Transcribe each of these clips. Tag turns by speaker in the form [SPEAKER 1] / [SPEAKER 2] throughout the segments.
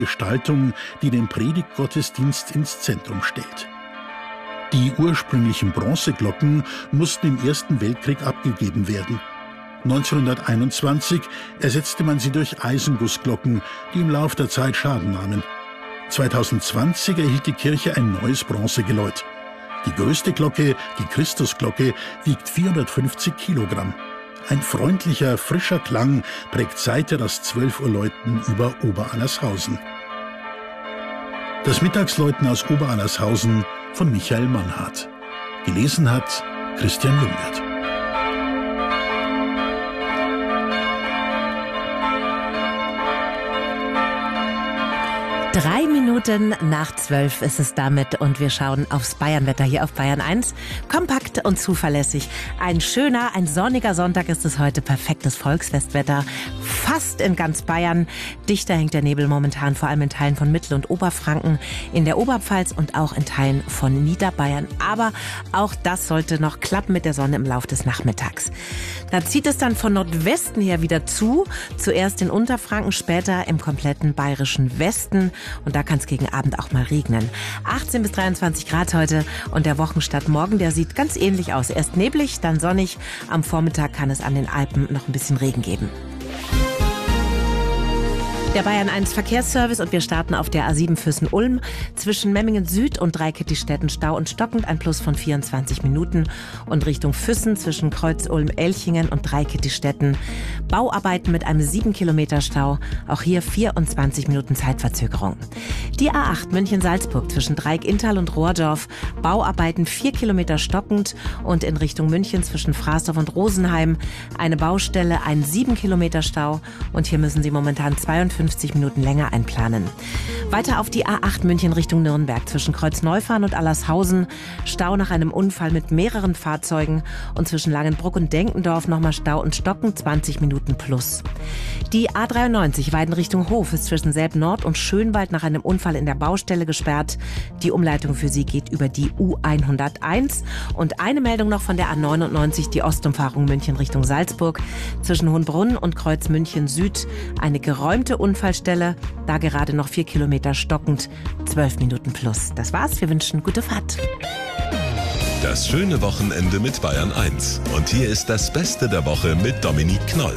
[SPEAKER 1] Gestaltung, die den Predigtgottesdienst ins Zentrum stellt. Die ursprünglichen Bronzeglocken mussten im Ersten Weltkrieg abgegeben werden. 1921 ersetzte man sie durch Eisengussglocken, die im Lauf der Zeit Schaden nahmen. 2020 erhielt die Kirche ein neues Bronzegeläut. Die größte Glocke, die Christusglocke, wiegt 450 Kilogramm. Ein freundlicher, frischer Klang prägt seither das 12 Uhr Läuten über Oberallershausen. Das Mittagsläuten aus Oberallershausen von Michael Mannhardt. Gelesen hat Christian Jungwirth.
[SPEAKER 2] 3 Minuten nach 12 ist es damit und wir schauen aufs Bayernwetter hier auf Bayern 1. Kompakt und zuverlässig. Ein schöner, ein sonniger Sonntag ist es heute. Perfektes Volksfestwetter. Fast in ganz Bayern. Dichter hängt der Nebel momentan, vor allem in Teilen von Mittel- und Oberfranken, in der Oberpfalz und auch in Teilen von Niederbayern. Aber auch das sollte noch klappen mit der Sonne im Lauf des Nachmittags. Da zieht es dann von Nordwesten her wieder zu. Zuerst in Unterfranken, später im kompletten bayerischen Westen. Und da kann es gegen Abend auch mal regnen. 18 bis 23 Grad heute und der Wochenstart morgen, der sieht ganz ähnlich aus. Erst neblig, dann sonnig. Am Vormittag kann es an den Alpen noch ein bisschen Regen geben. Der Bayern 1 Verkehrsservice und wir starten auf der A7 Füssen-Ulm. Zwischen Memmingen Süd und Dreikettigstetten Stau und stockend, ein Plus von 24 Minuten. Und Richtung Füssen zwischen Kreuz-Ulm-Elchingen und Dreikettigstetten Bauarbeiten mit einem 7 Kilometer Stau. Auch hier 24 Minuten Zeitverzögerung. Die A8 München-Salzburg zwischen Dreieck-Inntal und Rohrdorf. Bauarbeiten 4 Kilometer stockend und in Richtung München zwischen Frasdorf und Rosenheim eine Baustelle, ein 7 Kilometer Stau. Und hier müssen Sie momentan 52 Minuten länger einplanen. Weiter auf die A8 München Richtung Nürnberg zwischen Kreuzneufahren und Allershausen. Stau nach einem Unfall mit mehreren Fahrzeugen und zwischen Langenbruck und Denkendorf nochmal Stau und Stocken, 20 Minuten plus. Die A93 Weiden Richtung Hof ist zwischen Selb-Nord und Schönwald nach einem Unfall in der Baustelle gesperrt. Die Umleitung für sie geht über die U101. Und eine Meldung noch von der A99, die Ostumfahrung München Richtung Salzburg. Zwischen Hohenbrunn und Kreuz München Süd eine geräumte Unfallstelle. Da gerade noch 4 Kilometer stockend, 12 Minuten plus. Das war's, wir wünschen gute Fahrt.
[SPEAKER 3] Das schöne Wochenende mit Bayern 1. Und hier ist das Beste der Woche mit Dominique Knoll.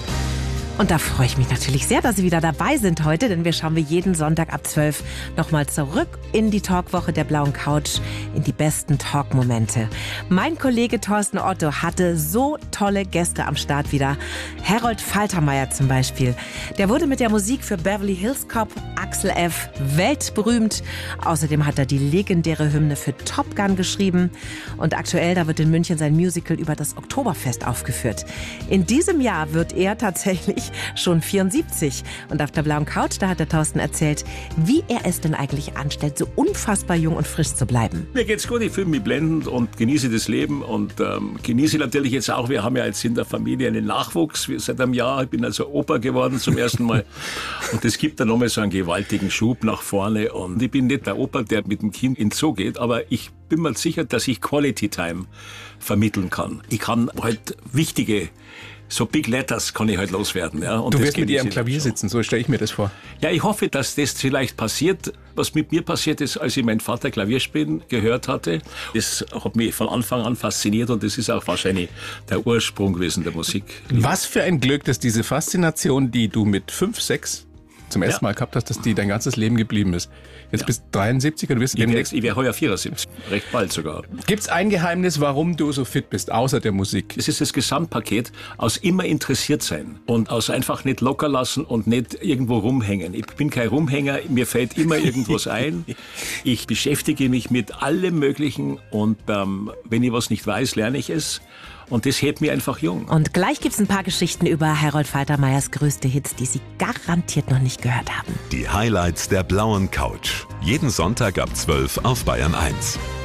[SPEAKER 2] Und da freue ich mich natürlich sehr, dass Sie wieder dabei sind heute, denn wir schauen jeden Sonntag ab 12 nochmal zurück in die Talkwoche der blauen Couch, in die besten Talkmomente. Mein Kollege Thorsten Otto hatte so tolle Gäste am Start wieder. Harold Faltermeier zum Beispiel. Der wurde mit der Musik für Beverly Hills Cop, Axel F. weltberühmt. Außerdem hat er die legendäre Hymne für Top Gun geschrieben. Und aktuell, da wird in München sein Musical über das Oktoberfest aufgeführt. In diesem Jahr wird er tatsächlich schon 74. Und auf der blauen Couch, da hat der Thorsten erzählt, wie er es denn eigentlich anstellt, so unfassbar jung und frisch zu bleiben.
[SPEAKER 4] Mir geht's gut, ich fühle mich blendend und genieße das Leben und genieße natürlich jetzt auch, wir haben ja jetzt in der Familie einen Nachwuchs seit einem Jahr, ich bin also Opa geworden zum ersten Mal und es gibt dann nochmal so einen gewaltigen Schub nach vorne und ich bin nicht der Opa, der mit dem Kind ins Zoo geht, aber ich bin mir sicher, dass ich Quality Time vermitteln kann. Ich kann halt wichtige so Big Letters kann ich halt loswerden. Ja. Und
[SPEAKER 5] du wirst mit ihr am Klavier sitzen, so stelle ich mir das vor.
[SPEAKER 4] Ja, ich hoffe, dass das vielleicht passiert. Was mit mir passiert ist, als ich meinen Vater Klavier spielen gehört hatte, das hat mich von Anfang an fasziniert und das ist auch wahrscheinlich der Ursprung gewesen der Musik.
[SPEAKER 5] Was für ein Glück, dass diese Faszination, die du mit 5, 6 zum ersten Mal gehabt hast, dass die dein ganzes Leben geblieben ist. Jetzt bist du 73 und wirst demnächst...
[SPEAKER 4] Ich wäre heuer 74, recht bald sogar.
[SPEAKER 5] Gibt's ein Geheimnis, warum du so fit bist, außer der Musik?
[SPEAKER 4] Es ist das Gesamtpaket aus immer interessiert sein und aus einfach nicht locker lassen und nicht irgendwo rumhängen. Ich bin kein Rumhänger, mir fällt immer irgendwas ein. Ich beschäftige mich mit allem Möglichen und wenn ich was nicht weiß, lerne ich es. Und das hält mich einfach jung.
[SPEAKER 2] Und gleich gibt's ein paar Geschichten über Harold Faltermeiers größte Hits, die Sie garantiert noch nicht gehört haben.
[SPEAKER 3] Die Highlights der blauen Couch. Jeden Sonntag ab 12 auf Bayern 1.